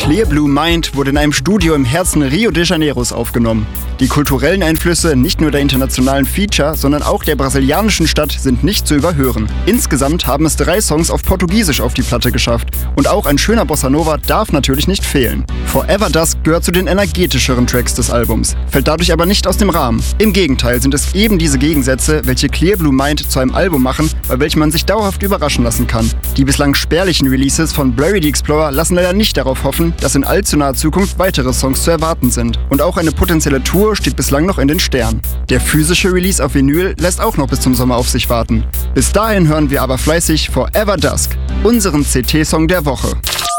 Clear Blue Mind wurde in einem Studio im Herzen Rio de Janeiros aufgenommen. Die kulturellen Einflüsse nicht nur der internationalen Feature, sondern auch der brasilianischen Stadt sind nicht zu überhören. Insgesamt haben es 3 Songs auf Portugiesisch auf die Platte geschafft. Und auch ein schöner Bossa Nova darf natürlich nicht fehlen. Forever Dusk gehört zu den energetischeren Tracks des Albums, fällt dadurch aber nicht aus dem Rahmen. Im Gegenteil sind es eben diese Gegensätze, welche Clear Blue Mind zu einem Album machen, bei welchem man sich dauerhaft überraschen lassen kann. Die bislang spärlichen Releases von Blurry the Explorer lassen leider nicht darauf hoffen, dass in allzu naher Zukunft weitere Songs zu erwarten sind. Und auch eine potenzielle Tour steht bislang noch in den Sternen. Der physische Release auf Vinyl lässt auch noch bis zum Sommer auf sich warten. Bis dahin hören wir aber fleißig Forever Dusk, unseren CT-Song der Woche.